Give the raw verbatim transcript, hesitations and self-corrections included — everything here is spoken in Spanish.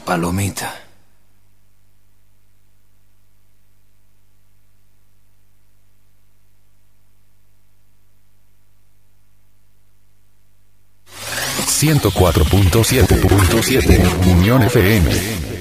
palomita. ciento cuatro punto siete punto siete Unión F M.